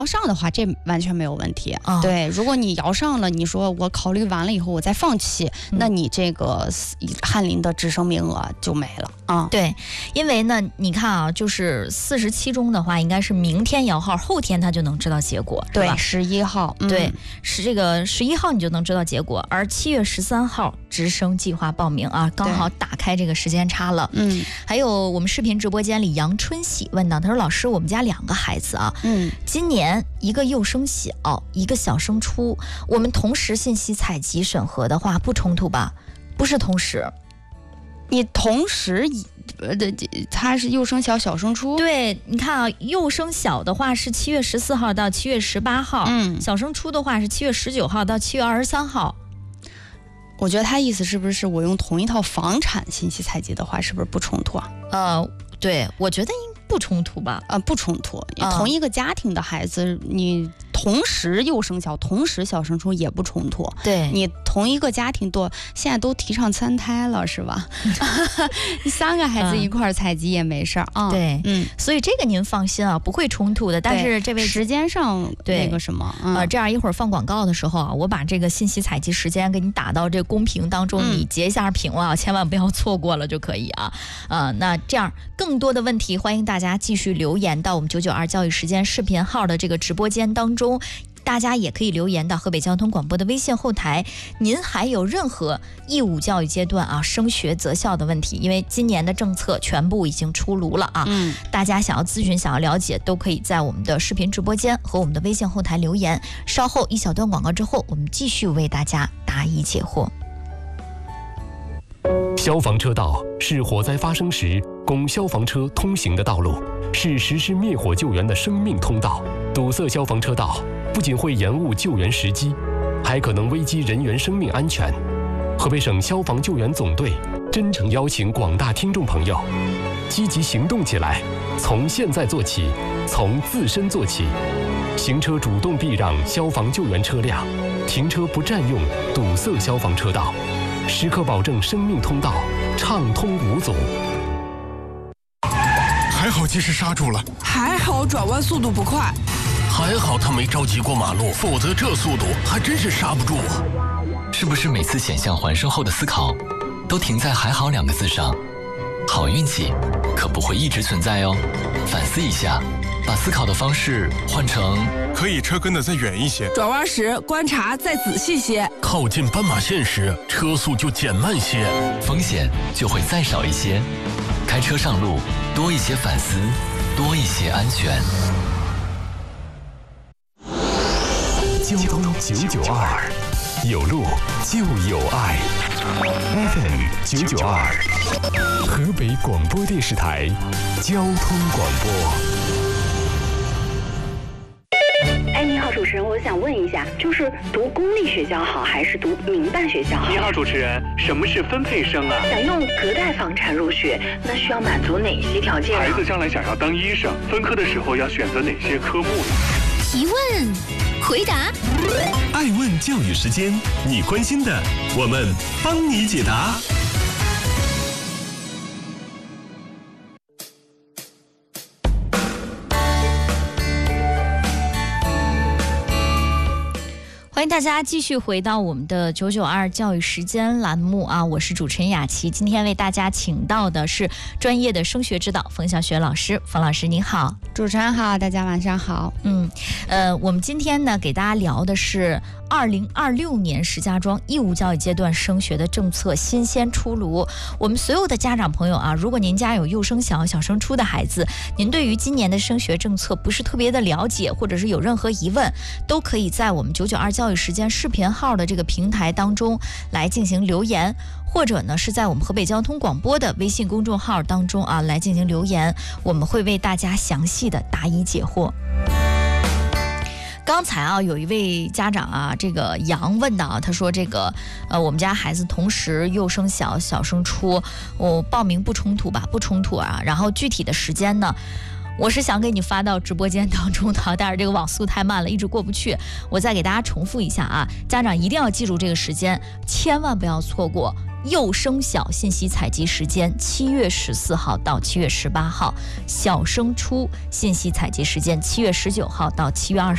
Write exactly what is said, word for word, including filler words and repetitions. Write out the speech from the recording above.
摇上的话，这完全没有问题。 哦、 对，如果你摇上了，你说我考虑完了以后我再放弃，嗯、那你这个翰林的直升名额就没了啊。 对，因为呢，你看啊，就是四十七中的话，应该是明天摇号，后天他就能知道结果， 对，十一号，嗯、 对，是这个十一号你就能知道结果，而七月十三号直升计划报名啊，刚好打开这个时间差了。 嗯， 还有我们视频直播间里杨春喜问到，他说老师，我们家两个孩子啊， 嗯， 今年一个幼升小，一个小升初，我们同时信息采集审核的话，不冲突吧？不是同时， 你同时呃，他是幼升小，小升初。 对，你看啊，幼升小的话是七月十四号到七月十八号， 嗯， 小升初的话是七月十九号到七月二十三号。 我觉得他意思是不是我用同一套房产信息采集的话，是不是不冲突啊？ 呃，对，我觉得应不冲突吧？ 呃，不冲突， 嗯、 同一个家庭的孩子，你同时幼升小，同时小升初也不冲突。 对， 你同一个家庭多，现在都提倡三胎了，是吧？你三个孩子一块儿采集也没事儿啊。 对， 嗯， 所以这个您放心啊，不会冲突的。但是这位时间上那个什么， 呃，这样一会儿放广告的时候啊，我把这个信息采集时间给你打到这公屏当中，嗯、你截一下屏啊，千万不要错过了就可以啊。呃，那这样更多的问题，欢迎大家继续留言到我们九九二教育时间视频号的这个直播间当中。大家也可以留言到河北交通广播的微信后台，您还有任何义务教育阶段啊升学择校的问题，因为今年的政策全部已经出炉了啊， 嗯， 大家想要咨询想要了解都可以在我们的视频直播间和我们的微信后台留言，稍后一小段广告之后，我们继续为大家答疑解惑。 消防车道是火灾发生时供消防车通行的道路，是实施灭火救援的生命通道。堵塞消防车道不仅会延误救援时机，还可能危及人员生命安全。河北省消防救援总队真诚邀请广大听众朋友积极行动起来，从现在做起，从自身做起。行车主动避让消防救援车辆，停车不占用堵塞消防车道，时刻保证生命通道畅通无阻。 还好及时刹住了， 还好转弯速度不快， 还好他没着急过马路，否则这速度还真是刹不住啊！ 是不是每次险象环生后的思考都停在还好两个字上？好运气可不会一直存在哦，反思一下，把思考的方式换成可以车跟得再远一些， 转弯时观察再仔细些， 靠近斑马线时车速就减慢些， 风险就会再少一些。开车上路多一些反思，多一些安全。 交通九九二，有路就有爱。F M 九九二，河北广播电视台交通广播。 哎，你好，主持人，我想问一下，就是读公立学校好还是读民办学校好？ 你好，主持人，什么是分配生啊？ 想用隔代房产入学，那需要满足哪些条件啊？ 孩子将来想要当医生，分科的时候要选择哪些科目呢？ 提问，回答。 爱问教育时间，你关心的，我们帮你解答。 欢迎大家继续回到我们的九九二教育时间栏目啊，我是主持人雅琪。今天为大家请到的是专业的升学指导冯小雪老师。冯老师您好。 主持人好，大家晚上好。 嗯，呃，我们今天呢给大家聊的是二零二六年石家庄义务教育阶段升学的政策新鲜出炉。我们所有的家长朋友啊，如果您家有幼升小、小升初的孩子，您对于今年的升学政策不是特别的了解，或者是有任何疑问，都可以在我们九九二教育时间视频号的这个平台当中来进行留言，或者呢是在我们河北交通广播的微信公众号当中啊来进行留言，我们会为大家详细的答疑解惑。刚才啊，有一位家长啊，这个杨问到，他说这个呃，我们家孩子同时幼升小、小升初，我报名不冲突吧？不冲突啊。然后具体的时间呢，我是想给你发到直播间当中的，但是这个网速太慢了，一直过不去。我再给大家重复一下啊，家长一定要记住这个时间，千万不要错过。幼升小信息采集时间七月十四号到七月十八号，小升初信息采集时间七月十九号到七月二十。